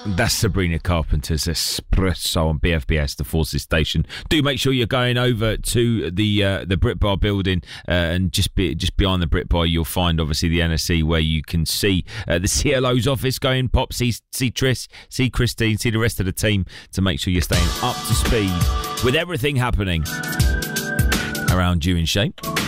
That's Sabrina Carpenter's Espresso on BFBS, the Forces Station. Do make sure you're going over to the Brit Bar building, and just behind the Brit Bar, you'll find obviously the NSC, where you can see the CLO's office. Go in, pop, see Tris, see Christine, see the rest of the team, to make sure you're staying up to speed with everything happening around you in shape.